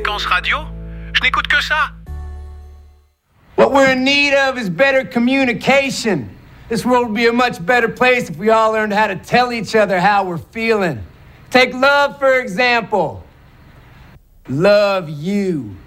fréquence radio? Je n'écoute que ça. What we're in need of is better communication. This world would be a much better place if we all learned how to tell each other how we're feeling. Take love, for example. Love you.